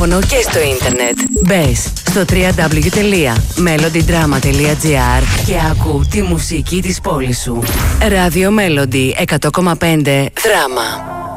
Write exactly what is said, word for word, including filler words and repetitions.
ραδιόφωνο και στο ίντερνετ. Μπες στο double-u double-u double-u τελεία melody drama τελεία gr και άκου τη μουσική της πόλης σου. Radio Melody εκατό κόμμα πέντε Δράμα.